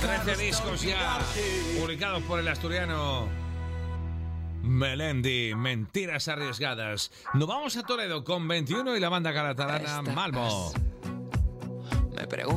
13 discos ya publicados por el asturiano Melendi. Mentiras arriesgadas. Nos vamos a Toledo con 21 y la banda catalana Malmo. Me pregunto